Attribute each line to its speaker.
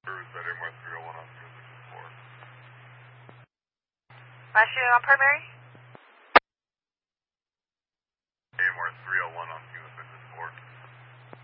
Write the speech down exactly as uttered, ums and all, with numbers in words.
Speaker 1: Or is that A M R three oh one on field sixty-four?
Speaker 2: Last unit on primary?
Speaker 1: A M R three oh one on field